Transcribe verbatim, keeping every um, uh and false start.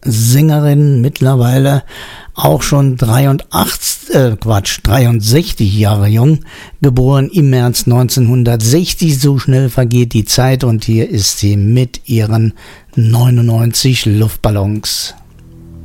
Sängerin, mittlerweile auch schon dreiundachtzig, äh, Quatsch, dreiundsechzig Jahre jung, geboren im März neunzehnhundertsechzig. So schnell vergeht die Zeit und hier ist sie mit ihren neunundneunzig Luftballons.